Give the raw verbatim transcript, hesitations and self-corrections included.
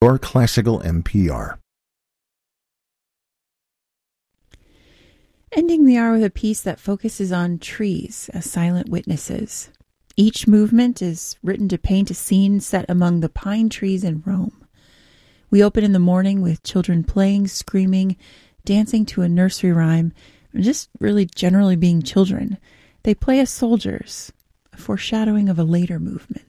for Classical N P R. Ending the hour with a piece that focuses on trees as silent witnesses. Each movement is written to paint a scene set among the pine trees in Rome. We open in the morning with children playing, screaming, dancing to a nursery rhyme, and just really generally being children. They play as soldiers, a foreshadowing of a later movement.